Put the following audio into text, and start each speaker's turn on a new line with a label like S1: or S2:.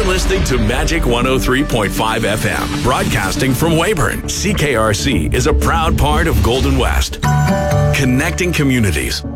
S1: listening to Magic 103.5 FM, broadcasting from Weyburn. CKRC is a proud part of Golden West, connecting communities.